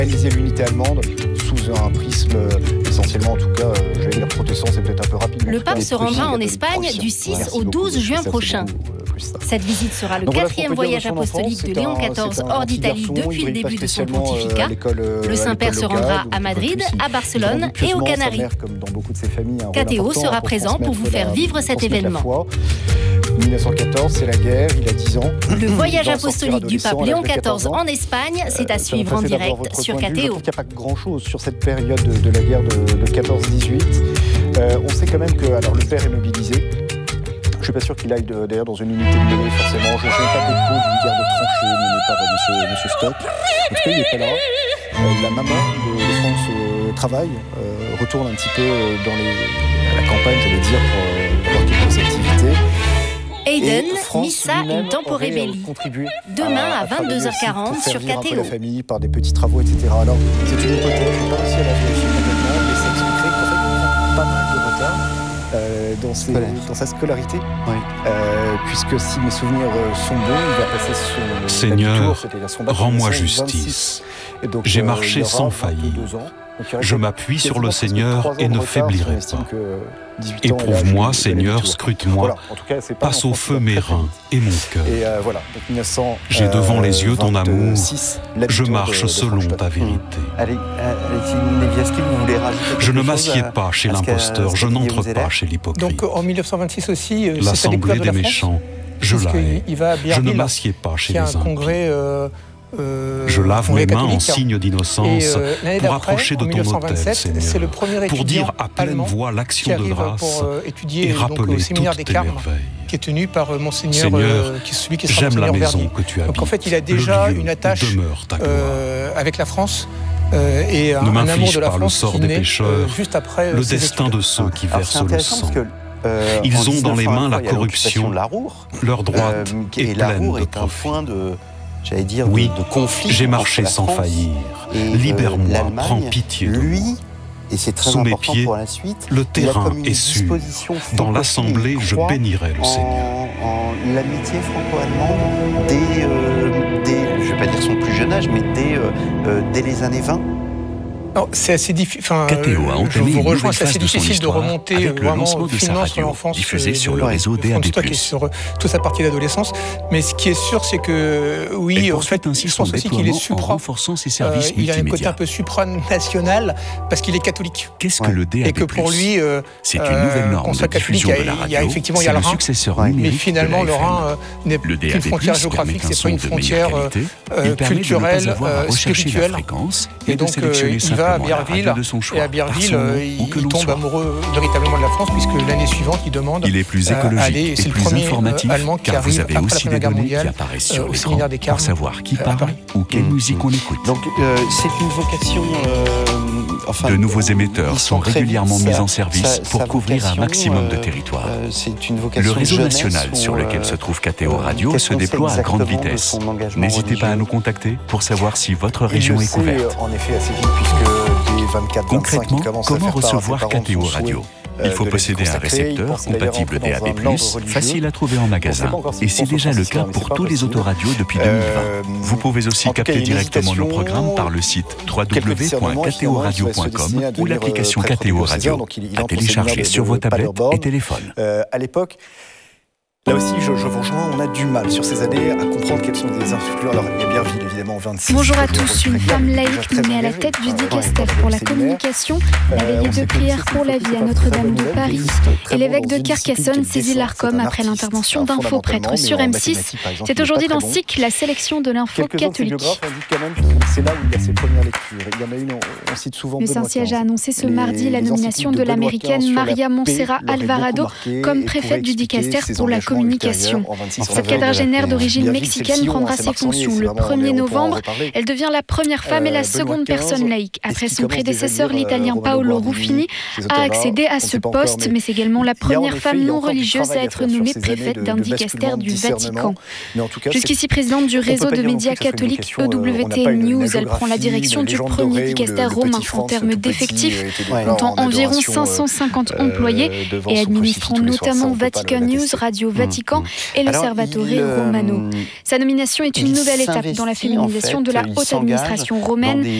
Réaliser l'unité allemande sous un prisme essentiellement, en tout cas, je vais dire protestant, c'est peut-être un peu rapide. Le pape se rendra en Espagne du 6 au 12 juin prochain. Cette visite sera le 4e voyage apostolique de Léon XIV hors d'Italie depuis le début de son pontificat. Le Saint-Père se rendra à Madrid, à Barcelone et aux Canaries. KTO sera présent pour vous faire vivre cet événement. 1914, c'est la guerre, il a 10 ans. Le voyage apostolique du pape Léon XIV en Espagne, c'est à suivre en direct sur KTO. Il n'y a pas grand-chose sur cette période de la guerre de 14-18. On sait quand même que le père est mobilisé. Je ne suis pas sûr qu'il aille d'ailleurs dans une unité de mêlée, forcément. Je n'ai pas d'écho d'une guerre de tranchées menée par monsieur Stock. En tout cas, il n'est pas là. La maman de France travaille, retourne un petit peu à la campagne, j'allais dire, pour avoir quelques activités. Aiden, Missa in Tempore Belli. Demain à 22h40 sur KTO. La famille par des petits travaux, etc. Alors, c'est une hypothèse, je n'ai pas réussi à la vérifier complètement, mais ça expliquerait qu'en fait, il prend pas mal de retard dans sa scolarité. Oui. Puisque si mes souvenirs sont bons, il va passer son Seigneur, son bac rends-moi justice. Donc, j'ai marché sans faillir. Je m'appuie sur le Seigneur et ne faiblirai pas. Éprouve-moi, Seigneur, scrute-moi, passe au feu mes reins et mon cœur. J'ai devant les yeux ton amour, je marche selon ta vérité. Je ne m'assieds pas chez l'imposteur, je n'entre pas chez l'hypocrite. Donc en 1926 aussi, l'Assemblée des méchants, je la hais. Je ne m'assieds pas chez les impies. Je lave mes mains en signe d'innocence pour approcher de ton autel, Seigneur, pour dire à pleine voix l'action de grâce et rappeler toutes tes merveilles. Qui est tenu par Monseigneur, celui qui sera j'aime Monseigneur la maison Verdi. que tu habites. Donc en fait, il a déjà une attache avec la France et un amour de la France sort qui des naît pécheurs, juste après le destin de ceux qui versent le sang. Ils ont dans les mains la corruption, leur droite est pleine de profit. J'allais dire, oui, de conflit. J'ai marché sans faillir. Libère-moi, prends pitié de moi. Et c'est très sous mes important pieds, pour la suite, le terrain est sûr. Dans l'assemblée, je bénirai le Seigneur. En l'amitié franco-allemande dès, je ne vais pas dire son plus jeune âge, mais dès les années 20. Non, c'est assez difficile. KTO a entamé une nouvelle phase de son histoire remonter avec le lancement de sa radio, diffusée sur le réseau DAB+. Et sur toute sa partie d'adolescence. Mais ce qui est sûr, c'est que oui, en fait, ainsi je pense aussi qu'il est supra. En renforçant ses services il a un côté multimédia. un peu supranational parce qu'il est catholique. Qu'est-ce que le DAB+? Et que pour lui, c'est une nouvelle norme de diffusion de la radio. C'est le successeur numérique mais finalement, le Rhin n'est plus une frontière géographique, c'est pas une frontière culturelle, spirituelle. Et donc, il va à Bierville, et à Bierville, il tombe amoureux véritablement de la France, puisque l'année suivante, il demande il est plus écologique et et plus informatif, Allemand qui car vous arrive avez après aussi la des Première Guerre données qui mondiale, apparaissent sur au l'écran séminaire des Carmes, pour savoir qui parle ou quelle musique on écoute. Donc, c'est une vocation... de nouveaux émetteurs sont régulièrement mis en service pour couvrir un maximum de territoire. Le réseau national sur lequel se trouve KTO Radio se déploie à grande vitesse. N'hésitez pas à nous contacter pour savoir si votre région est couverte. En effet, assez vite, puisque des 24, concrètement, 25, comment recevoir KTO Radio ? Il faut posséder un récepteur compatible DAB+, facile à trouver en magasin. Et c'est déjà le cas pour tous les autoradios depuis 2020. Vous pouvez aussi capter directement nos programmes par le site www.ktoradio.com ou l'application KTO Radio à télécharger sur vos tablettes et téléphones. À l'époque, là aussi, je vous rejoins, on a du mal sur ces années à comprendre quelles sont des influences. Alors, il y a Bierville, évidemment, en 26. Bonjour à tous, une femme laïque nommée à la tête du dicaster pour la communication, la veillée de prière pour la vie à Notre-Dame de Paris. Et l'évêque de Carcassonne saisit l'Arcom après l'intervention d'info-prêtre sur M6. C'est aujourd'hui dans SIC, la sélection de l'info catholique. C'est là où il y a ses premières lectures. Il y en a une, on cite souvent. Le Saint-Siège a annoncé ce mardi la nomination de l'américaine Maria Montserrat Alvarado comme préfète du dicaster pour la communication. Cette quadragénaire d'origine mexicaine prendra ses fonctions le 1er novembre. Elle devient la première femme et la seconde personne laïque. Après son prédécesseur, l'italien Paolo Ruffini, a accédé à ce poste, mais c'est également la première femme non religieuse à être nommée préfète d'un dicaster du Vatican. Jusqu'ici présidente du réseau de médias catholiques EWTN News, elle prend la direction du premier dicaster romain en termes d'effectifs, comptant environ 550 employés et administrant notamment Vatican News, Radio Vatican et le Servatore Romano. Sa nomination est une nouvelle étape dans la féminisation de la haute administration romaine.